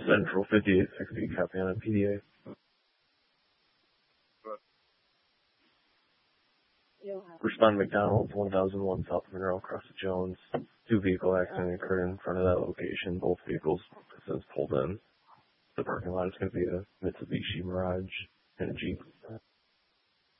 Central 5860, copy on a PDA. Respond McDonald's, 1001 South Monroe, across the Jones. 2-vehicle accident occurred in front of that location. Both vehicles have since pulled in. The parking lot is going to be a Mitsubishi Mirage and a Jeep.